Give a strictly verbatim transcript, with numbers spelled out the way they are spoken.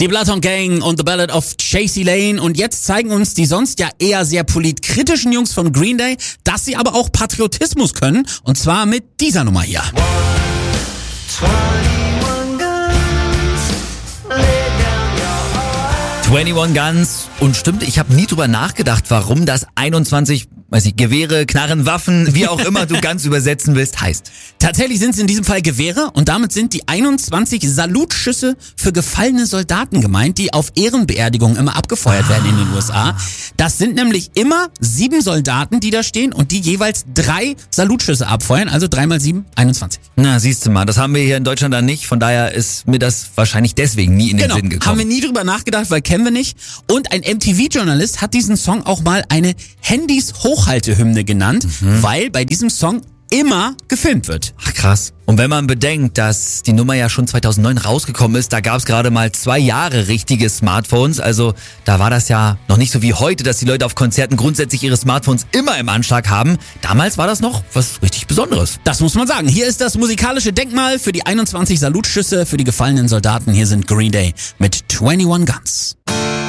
Die Bloodhound Gang und The Ballad of Chasey Lane. Und jetzt zeigen uns die sonst ja eher sehr politkritischen Jungs von Green Day, dass sie aber auch Patriotismus können. Und zwar mit dieser Nummer hier. einundzwanzig Guns. Und stimmt, ich habe nie drüber nachgedacht, warum das einundzwanzig, weiß ich, Gewehre, Knarren, Waffen, wie auch immer du ganz übersetzen willst, heißt. Tatsächlich sind es in diesem Fall Gewehre und damit sind die einundzwanzig Salutschüsse für gefallene Soldaten gemeint, die auf Ehrenbeerdigungen immer abgefeuert ah. werden in den U S A. Das sind nämlich immer sieben Soldaten, die da stehen und die jeweils drei Salutschüsse abfeuern, also drei mal sieben, einundzwanzig. Na, siehst du mal, das haben wir hier in Deutschland dann nicht, von daher ist mir das wahrscheinlich deswegen nie in den genau. Sinn gekommen. Haben wir nie drüber nachgedacht, weil kennen wir nicht. Und ein M T V-Journalist hat diesen Song auch mal eine Handys-Hochhaltehymne genannt, mhm. weil bei diesem Song immer gefilmt wird. Ach krass. Und wenn man bedenkt, dass die Nummer ja schon zweitausendneun rausgekommen ist, da gab es gerade mal zwei Jahre richtige Smartphones. Also da war das ja noch nicht so wie heute, dass die Leute auf Konzerten grundsätzlich ihre Smartphones immer im Anschlag haben. Damals war das noch was richtig Besonderes. Das muss man sagen. Hier ist das musikalische Denkmal für die einundzwanzig Salutschüsse für die gefallenen Soldaten. Hier sind Green Day mit einundzwanzig Guns.